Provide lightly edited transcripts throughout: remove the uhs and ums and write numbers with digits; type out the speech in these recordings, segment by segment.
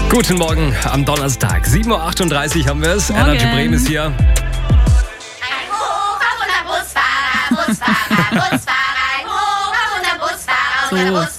Guten Morgen am Donnerstag. 7.38 Uhr haben wir es. Energy Bremen ist hier. Ein hochfahrender Busfahrer, ein hochfahrender Busfahrer, ein hoch.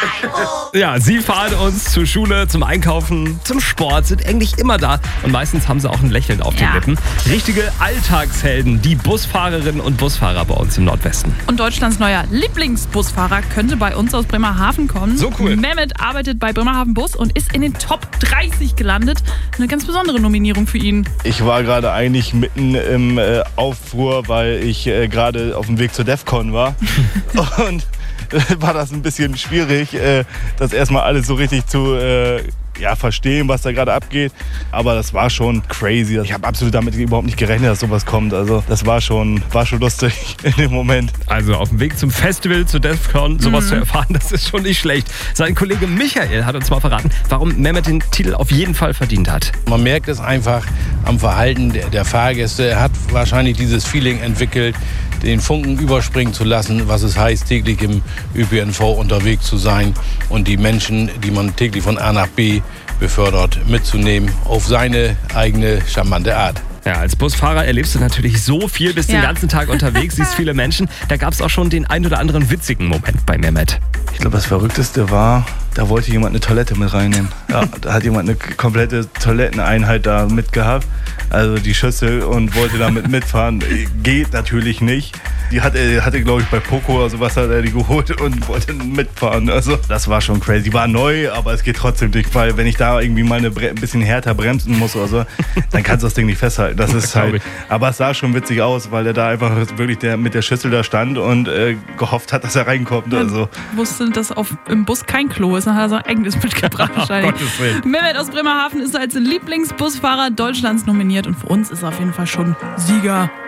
Ja, sie fahren uns zur Schule, zum Einkaufen, zum Sport, sind eigentlich immer da. Und meistens haben sie auch ein Lächeln auf den Lippen. Richtige Alltagshelden, die Busfahrerinnen und Busfahrer bei uns im Nordwesten. Und Deutschlands neuer Lieblingsbusfahrer könnte bei uns aus Bremerhaven kommen. So cool. Mehmet arbeitet bei Bremerhaven Bus und ist in den Top 30 gelandet. Eine ganz besondere Nominierung für ihn. Ich war gerade eigentlich mitten im Aufruhr, weil ich gerade auf dem Weg zur DEFCON war. Und war das ein bisschen schwierig, das erstmal alles so richtig zu verstehen, was da gerade abgeht. Aber das war schon crazy. Ich habe absolut damit überhaupt nicht gerechnet, dass sowas kommt. Also das war schon lustig in dem Moment. Also auf dem Weg zum Festival, zu DEFCON, sowas zu erfahren, das ist schon nicht schlecht. Sein Kollege Michael hat uns mal verraten, warum Mehmet den Titel auf jeden Fall verdient hat. Man merkt es einfach am Verhalten der Fahrgäste. Er hat wahrscheinlich dieses Feeling entwickelt, den Funken überspringen zu lassen, was es heißt, täglich im ÖPNV unterwegs zu sein und die Menschen, die man täglich von A nach B befördert, mitzunehmen auf seine eigene charmante Art. Ja, als Busfahrer erlebst du natürlich so viel, bist den ganzen Tag unterwegs, siehst viele Menschen. Da gab es auch schon den ein oder anderen witzigen Moment bei Mehmet. Ich glaube, das Verrückteste war, da wollte jemand eine Toilette mit reinnehmen. Ja, da hat jemand eine komplette Toiletteneinheit da mitgehabt, also die Schüssel, und wollte damit mitfahren. Geht natürlich nicht. Die hatte glaube ich, bei Poco oder sowas hat er die geholt und wollte mitfahren. Also das war schon crazy. Die war neu, aber es geht trotzdem nicht, weil wenn ich da irgendwie mal ein bisschen härter bremsen muss oder so, dann kannst du das Ding nicht festhalten. Das ist halt. Aber es sah schon witzig aus, weil er da einfach wirklich mit der Schüssel da stand und gehofft hat, dass er reinkommt. Also. Wusste, dass im Bus kein Klo ist, dann hat er sein eigenes mitgebracht wahrscheinlich. Gottes Willen. Mehmet aus Bremerhaven ist als Lieblingsbusfahrer Deutschlands nominiert und für uns ist er auf jeden Fall schon Sieger.